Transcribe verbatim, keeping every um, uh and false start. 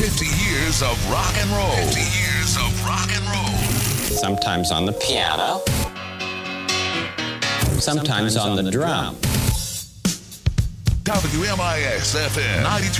fifty years of rock and roll. fifty years of rock and roll. Sometimes on the piano. Sometimes on the drum. W M I X F M ninety-two